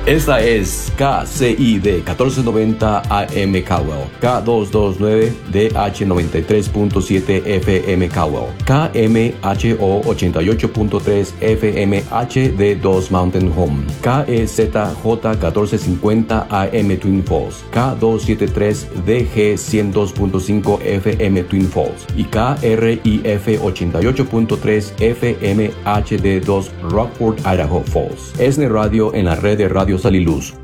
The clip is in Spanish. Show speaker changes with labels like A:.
A: Esta es KCID 1490 AM Caldwell, K229DH 93.7 FM Caldwell, KMHO 88.3 FM HD2 Mountain Home, KEZJ 1450 AM Twin Falls, K273DG 102.5 FM Twin Falls y KRIF 88.3 FM HD2 Rockford, Idaho Falls. ESNE Radio en la red de Radio Sal y Luz.